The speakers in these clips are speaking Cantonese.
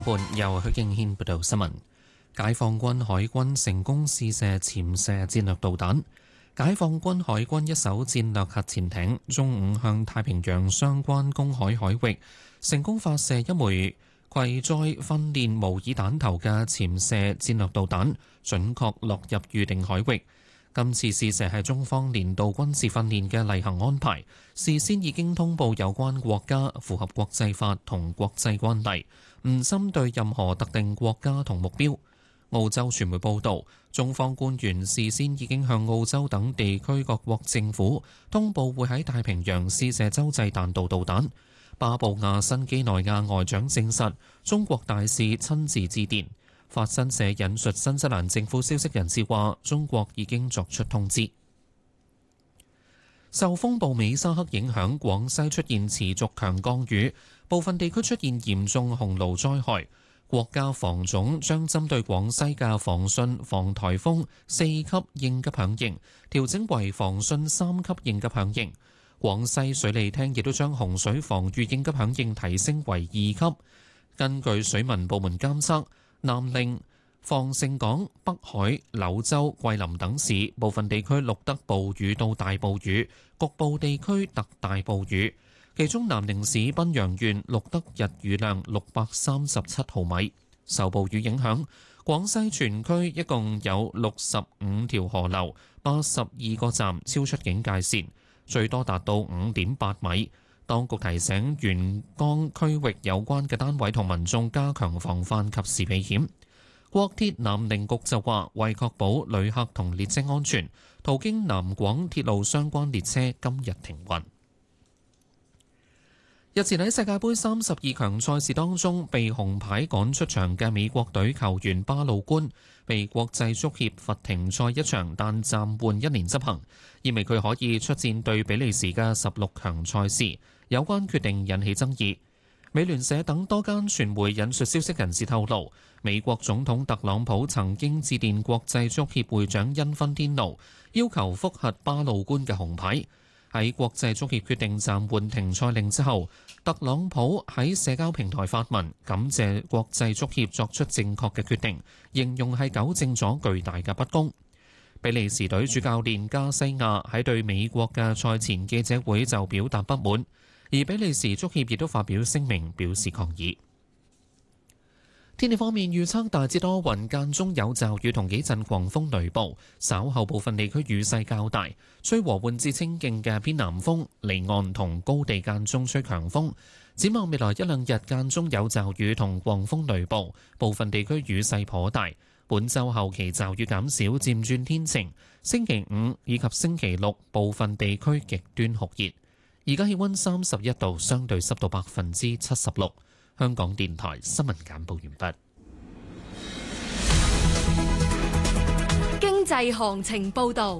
半由許敬軒報道新聞。解放軍海軍成功試射潛射戰略導彈。解放軍海軍一艘戰略核潛艇中午向太平洋相關公海海域成功發射一枚攜載訓練模擬彈頭嘅潛射戰略導彈，準確落入預定海域。今次試射係中方年度軍事訓練嘅例行安排，事先已經通報有關國家，符合國際法同國際慣例，唔針對任何特定國家同目標。澳洲傳媒報導，中方官員事先已經向澳洲等地區各國政府通報會喺太平洋試射洲際彈道導彈。巴布亞新幾內亞外長證實，中國大使親自致電。法新社引述新西蘭政府消息人士話，中國已經作出通知。受風暴美沙克影響，廣西出現持續強降雨，部分地區出現嚴重洪澇災害。國家防總將針對廣西嘅防汛防颱風4級應急響應調整為防汛3級應急響應。廣西水利廳亦都將洪水防禦應急響應提升為2級。根據水文部門監測，南寧、防城港、北海、柳州、桂林等市部分地區錄得暴雨到大暴雨，局部地區特大暴雨。其中南寧市賓陽縣錄得日雨量637毫米。受暴雨影響，廣西全區一共有65條河流、82個站超出警戒線，最多達到5.8米。當局提醒沿江區域有關嘅單位同民眾加強防範，及時避險。國鐵南寧局就話，為確保旅客同列車安全，途經南廣鐵路相關列車今日停運。日前喺世界盃32強賽事當中被紅牌趕出場嘅美國隊球員巴魯官，被國際足協罰停賽一場，但暫緩1年執行，意味佢可以出戰對比利時嘅16強賽事。有關決定引起爭議。美聯社等多間傳媒引述消息人士透露，美國總統特朗普曾經致電國際足協會長因芬天奴，要求覆核巴魯官嘅紅牌。喺國際足協決定暫緩停賽令之後，特朗普喺社交平台發文感謝國際足協作出正確嘅決定，形容係糾正咗巨大嘅不公。比利時隊主教練加西亞喺對美國嘅賽前記者會就表達不滿，而比利時足協亦都發表聲明表示抗議。天氣方面預測大致多雲，間中有驟雨同幾陣狂風雷暴，稍後部分地區雨勢較大，吹和緩至清勁嘅偏南風，離岸同高地間中吹強風。展望未來一兩日間中有驟雨同狂風雷暴，部分地區雨勢頗大。本週後期驟雨減少，漸轉天晴。星期五以及星期六部分地區極端酷熱。而家氣溫31度，相對濕度76%。香港電台新聞簡報完畢。 經濟行情報導，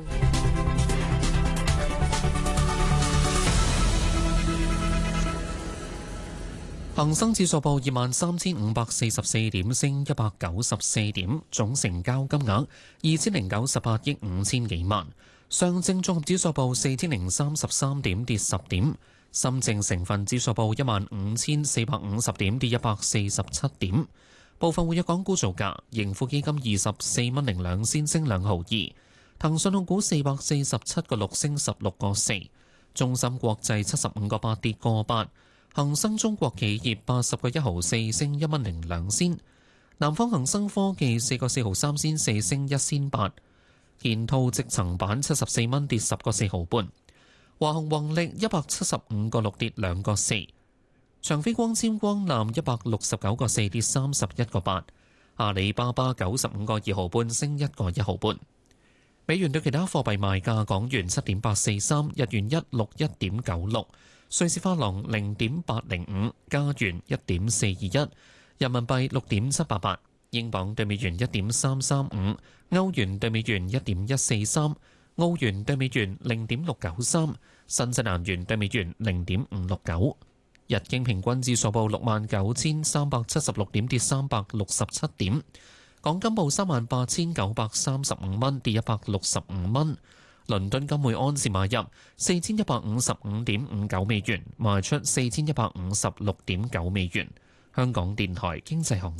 恒生指數報23,544點，升194點，總成交金額2098億5千幾萬。上證綜合指數報4033點，跌10點。深證成分指數報15,450點，跌147點。部分活躍港股造價：盈富基金24蚊零2仙升2毫2，騰訊控股447.6升16個4，中芯國際75個8跌個8，恒生中國企業80.1毫4升1蚊零2仙，南方恒生科技4個4毫3仙4升1仙8，建滔積層板74蚊跌10個4毫半。華虹宏力175.6跌2個4，長飛光纖光纜169.4跌31個8，阿里巴巴95.2毫半升1個1毫半。美元對其他貨幣賣價：港元7.843，日元161.96，瑞士法郎0.805，加元1.421，人民幣6.788，英鎊對美元1.335，歐元對美元1.143。澳元對美元0.693，新西蘭元對美元0.569，日經平均指數報69,376點，跌367點。港金報38,935蚊，跌165蚊。倫敦金每安士買入4155.59美元，賣出4156.9美元。 香港電台經濟行